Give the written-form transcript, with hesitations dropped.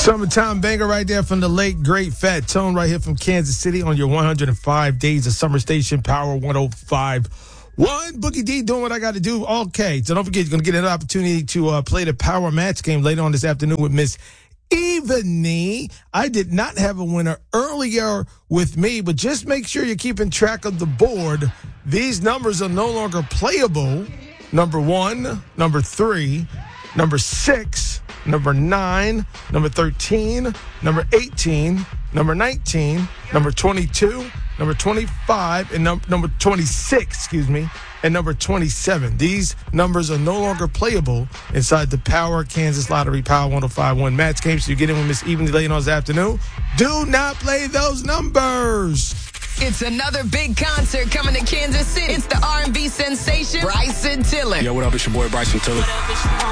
Summertime banger right there from the late, great Fat Tone right here from Kansas City on your 105 Days of Summer Station, Power 105.1. Bookie D doing what I got to do. Okay, so don't forget, you're going to get an opportunity to play the Power Match game later on this afternoon with Miss Evanie. I did not have a winner earlier with me, but just make sure you're keeping track of the board. These numbers are no longer playable. Number 1, number 3, number 6, number 9, number 13, number 18, number 19, number 22, number 25, and number 26, and number 27. These numbers are no longer playable inside the Power Kansas Lottery Power 105.1 match game. So you get in with Miss Evening later on this afternoon. Do not play those numbers. It's another big concert coming to Kansas City. It's the R&B sensation, Bryson Tiller. Yo, what up? It's your boy, Bryson Tiller.